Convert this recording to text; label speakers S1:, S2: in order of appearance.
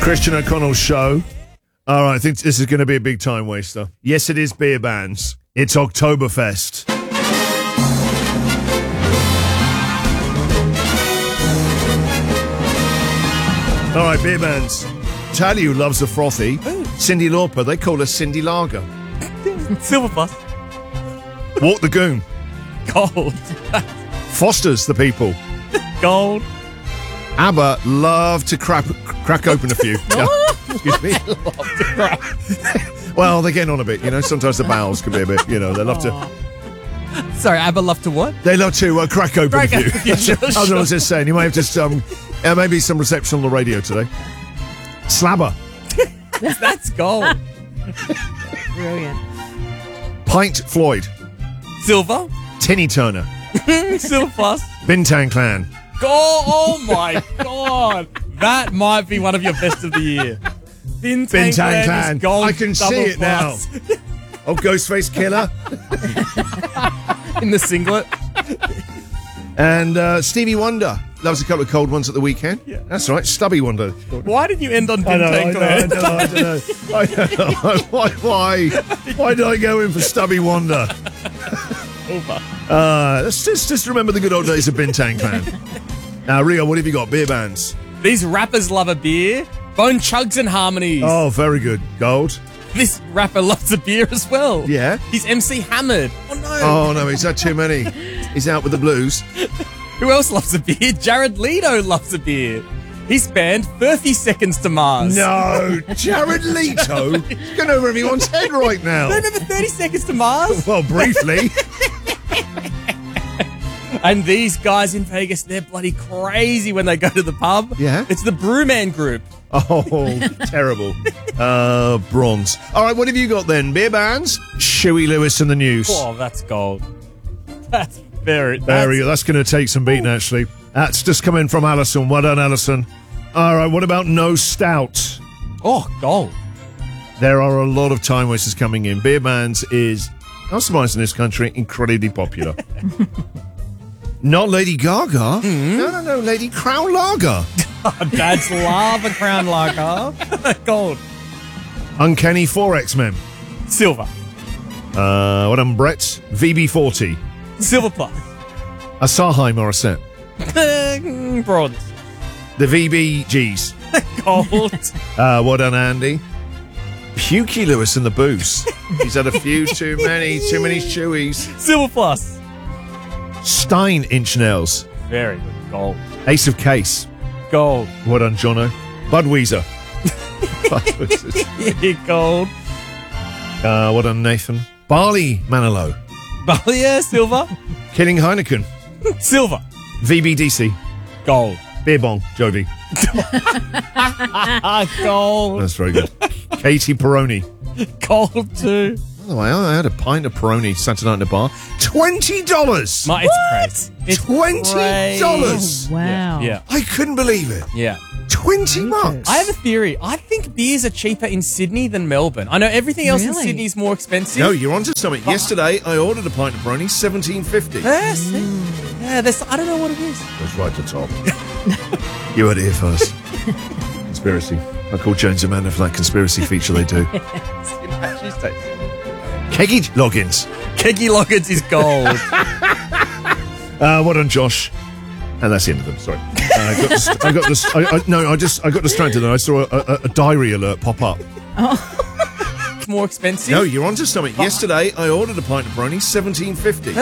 S1: Christian O'Connell's show. All right, I think this is going to be a big time waster. Yes, it is beer bans. It's Oktoberfest. All right, beer bans. Tally, who loves a frothy.
S2: Ooh.
S1: Cyndi Lauper, they call her Cindy Lager.
S2: Silver Plus.
S1: Walk the Goon.
S2: Gold.
S1: Foster's the people.
S2: Gold.
S1: ABBA love to crack open a few. Yeah. Excuse me. Well, they're getting on a bit, you know. Sometimes the bowels can be a bit, you know. They love to.
S2: Sorry, ABBA love to what?
S1: They love to crack open a few.
S2: Sure.
S1: I was just saying. You might have just maybe some reception on the radio today. Slabber.
S2: That's gold.
S3: Brilliant.
S1: Pint Floyd.
S2: Silver.
S1: Tinny Turner.
S2: Silver Plus.
S1: Bintang Clan.
S2: Oh my God. That might be one of your best of the year. Bintang Clan. Gold.
S1: I can see it now. Oh, Ghostface Killer.
S2: In the singlet.
S1: And Stevie Wonder. Loves a couple of cold ones at the weekend.
S2: Yeah.
S1: That's right. Stubby Wonder.
S2: Why did you end on
S1: I
S2: Bintang Clan?
S1: don't know. Why did I go in for Stubby Wonder? Let's just remember the good old days of Bintang Clan. Now, Rio, what have you got? Beer bans.
S2: These rappers love a beer. Bone Chugs and Harmonies.
S1: Oh, very good. Gold.
S2: This rapper loves a beer as well.
S1: Yeah.
S2: He's MC Hammered. Oh no.
S1: Oh, no, he's had too many. He's out with the blues.
S2: Who else loves a beer? Jared Leto loves a beer. He spanned 30 seconds to Mars.
S1: No, Jared Leto? He's going over everyone's head right now.
S2: No, remember 30 seconds to Mars?
S1: Well, briefly.
S2: And these guys in Vegas, they're bloody crazy when they go to the pub.
S1: Yeah.
S2: It's the Brewman Group.
S1: Oh, terrible. Bronze. All right, what have you got then? Beer bans? Shuey Lewis and the News.
S2: Oh, that's gold. That's very...
S1: There you go. That's going to take some beating, actually. That's just coming from Alison. Well done, Alison. All right, what about No Stout?
S2: Oh, gold.
S1: There are a lot of time wasters coming in. Beer bans is, not surprised in this country, incredibly popular. Not Lady Gaga. No, Lady Crown Lager.
S2: Dads love a Crown Lager. Gold.
S1: Uncanny 4X-Men.
S2: Silver.
S1: What am Brett's? VB40.
S2: Silver Plus.
S1: Asahi Morissette.
S2: Bronze.
S1: The VBGs.
S2: Gold.
S1: What done, Andy? Pukey Lewis and the Booze. He's had a few too many chewies.
S2: Silver Plus.
S1: Stein Inch Nails.
S2: Very good. Gold.
S1: Ace of Case.
S2: Gold.
S1: What done, Jono? Budweiser.
S2: Gold.
S1: What done, Nathan? Barley Manilow.
S2: Yeah, silver.
S1: Killing Heineken.
S2: Silver.
S1: VBDC.
S2: Gold.
S1: Beer Bong. Jody.
S2: Gold.
S1: That's very good. Katie Peroni.
S2: Gold too.
S1: By the way, I had a pint of Peroni Saturday night in the bar. $20.
S2: It's crazy. It's
S1: $20.
S2: crazy.
S3: Oh, wow.
S2: Yeah.
S1: I couldn't believe it.
S2: Yeah.
S1: $20.
S2: I have a theory. I think beers are cheaper in Sydney than Melbourne. I know everything else in
S3: Really?
S2: Sydney is more expensive.
S1: No, you're onto something. Yesterday, I ordered a pint of Peroni, $17.50.
S2: Yes. Yeah, I don't know what it is.
S1: That's right to top. You heard it here first. Conspiracy. I called James Amanda for that conspiracy feature they do. Keggy Loggins.
S2: Keggy Loggins is gold.
S1: What on Josh? And that's the end of them. Sorry. I got distracted and I saw a diary alert pop up.
S2: More expensive.
S1: No, you're onto something. Yesterday, I ordered a pint of Peroni, $17.50.